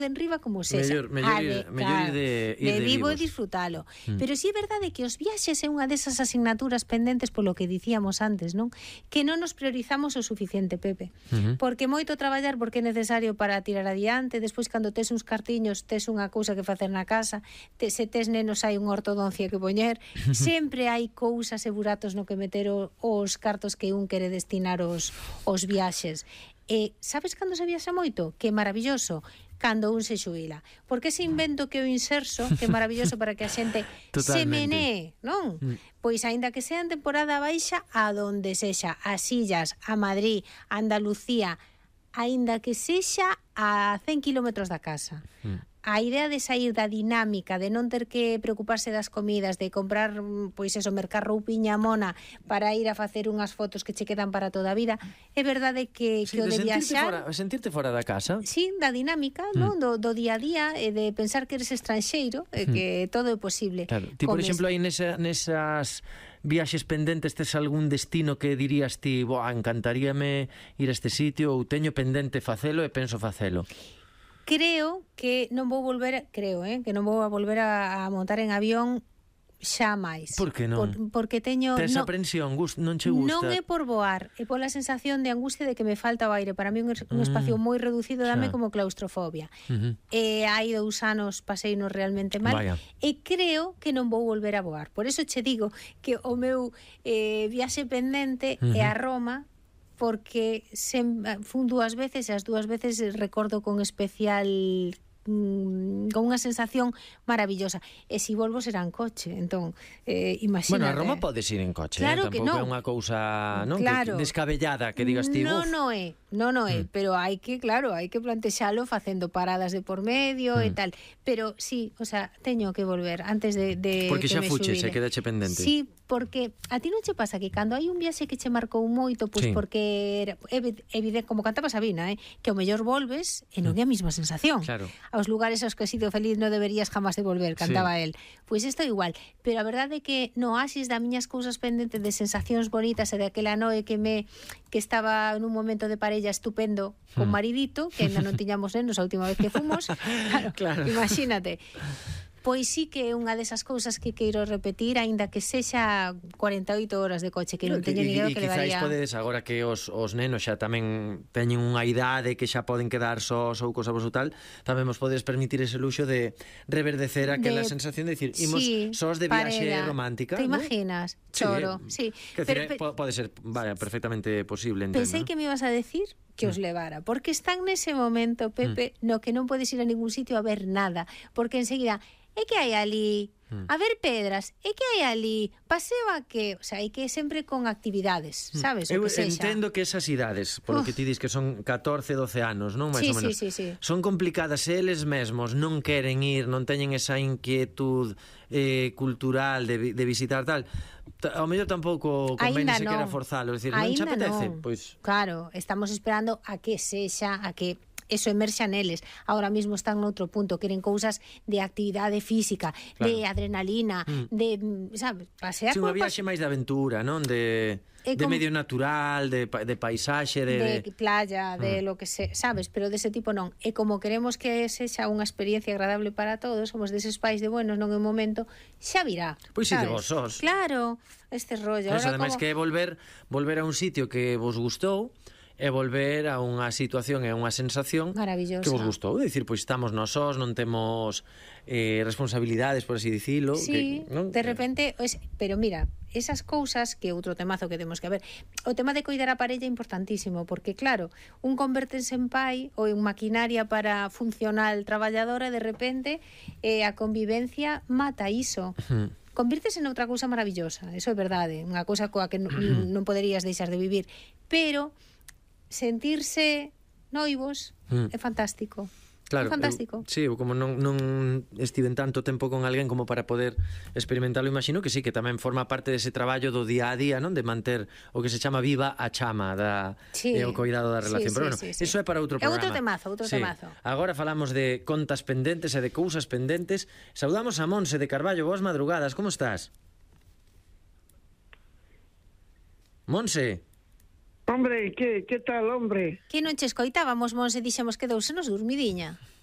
de enriba como sexa. Mellor ir de vivo e vivos. disfrutalo. Pero si é verdade que os viaxes é unha desas asignaturas pendentes polo que dicíamos antes, non? Que non nos priorizamos o suficiente, Pepe. Porque moito traballar porque é necesario para tirar adiante, despois cando tes uns cartiños, tes unha cousa que facer na casa, se tes nenos hai unha ortodoncia que poñer, sempre hai cousas e buratos no que meter os cartos que un quere destinar os viaxes. E sabes cando se viaxa moito? Que é maravilloso, cando un se xubila. Porque ese invento que é o inserso, que é maravilloso para que a xente se menee, non? Pois aínda que sea en temporada baixa, a donde sexa, as Illas, a Madrid, a Andalucía, aínda que sexa a 100 kilómetros da casa. A idea de sair da dinámica, de non ter que preocuparse das comidas, de comprar, pois eso, mercar roupiña mona para ir a facer unhas fotos que che quedan para toda a vida, é verdade que o de viaxar... Sentirte fora da casa. Sí, da dinámica, non? Do día a día, e de pensar que eres estranxeiro, e que todo é posible. Claro. Ti, por exemplo, aí nesas viaxes pendentes, tes algún destino que dirías ti, encantaríame ir a este sitio, ou teño pendente facelo e penso facelo? Creo que non vou volver, que non vou a volver a montar en avión xa máis. Por que non? Porque teño... Tes aprensión, non che gusta? Non é por voar, é pola sensación de angustia de que me falta o aire. Para mí un espacio moi reducido dame como claustrofobia. Hai 2 anos paseino realmente mal. E creo que non vou volver a voar. Por eso che digo que o meu viaxe pendente é a Roma, porque fun 2 veces e as 2 veces recordo con especial con unha sensación maravillosa. E se volvo será en coche, entón imagínate. Bueno, a Roma podes ir en coche, claro que tampouco non. É unha cousa, non, claro, descabellada que digas ti. Non é, pero hai que plantexalo facendo paradas de por medio e tal. Pero sí, o sea, teño que volver antes de porque que xa me fuches, xubile. quedache pendente. Sí, porque a ti non che pasa que cando hai un viaxe que che marcou moito, pois porque era evidente, como cantaba Sabina, que ao mellor volves e non é a mesma sensación. Claro. Aos lugares aos que has sido feliz non deberías jamás de volver, cantaba él. Pois isto é igual, pero a verdade é que no oasis das miñas cousas pendentes de sensacións bonitas e daquela noe que estaba nun momento de parella estupendo con maridito, que ainda non tiñamos nenos a última vez que fomos. Claro. Imagínate. Pois sí que é unha desas cousas que queiro repetir, aínda que sexa 48 horas de coche, que non teño ni idea que levaría. E quizáis podedes, agora que os nenos xa tamén teñen unha idade que xa poden quedar sós ou cosa vos ou tal, tamén vos podedes permitir ese luxo de reverdecer aquela sensación de dicir, imos sós de viaxe romántica. Te imaginas? Choro, sí. Pode ser, perfectamente posible, entendo. Pensei que me ibas a decir que os levara, porque están nese momento, Pepe, no que non podes ir a ningún sitio a ver nada, porque enseguida é que hai ali a ver pedras, é que hai ali paseo a que, o sea, hai que sempre con actividades, sabes? Eu entendo que esas idades, polo que ti dis que son 14, 12 anos, non? Mais ou menos. Sí. Son complicadas, eles mesmos non queren ir, non teñen esa inquietud cultural de visitar tal. Ao mellor tampouco convén sequera forzalo, decir, non che apetece, pois. Claro, estamos esperando a que sexa, a que eso emerxa neles. Ahora mismo están noutro punto, queren cousas de actividade física, de adrenalina, de, sabes, pasear unha viaxe máis de aventura, non? De medio natural, de paisaxe, de playa, de lo que se, sabes, pero dese tipo non. E como queremos que sexa unha experiencia agradable para todos, somos deses pais de buenos, non é un momento, xa virá. Pois si de vos sos. Claro, este rollo. Ademais que volver a un sitio que vos gustou, e volver a unha situación e a unha sensación maravillosa que vos gustou, dicir, pois estamos nós sós, non temos responsabilidades, por así dicilo. Sí, de repente, pero mira, esas cousas que outro temazo que temos que ver, o tema de coidar a parella é importantísimo, porque claro, un convertense en pai ou en maquinaria para funcional traballadora, de repente a convivencia mata iso. Convírtese en outra cousa maravillosa, eso é verdade, unha cousa coa que non poderías deixar de vivir, pero sentirse noivos é fantástico. Claro, é fantástico. Eu como non estiven tanto tempo con alguén como para poder experimentarlo, imagino que sí, que tamén forma parte dese traballo do día a día, non? De manter o que se chama viva a chama e o cuidado da relación. Pero bueno, eso é para outro programa. É outro temazo. Agora falamos de contas pendentes e de cousas pendentes. Saudamos a Monse de Carballo. Boas madrugadas, como estás? Monse. Hombre, que tal, hombre? Que non che escoitábamos, Monse, dixemos que dous nos dormidiña.